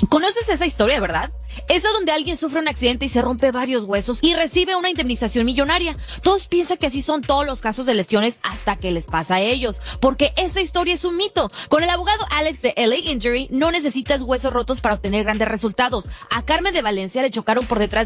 ¿Conoces esa historia, verdad? Esa donde alguien sufre un accidente y se rompe varios huesos y recibe una indemnización millonaria. Todos piensan que así son todos los casos de lesiones hasta que les pasa a ellos, porque esa historia es un mito. Con el abogado Alex de LA Injury no necesitas huesos rotos para obtener grandes resultados. A Carmen de Valencia le chocaron por detrás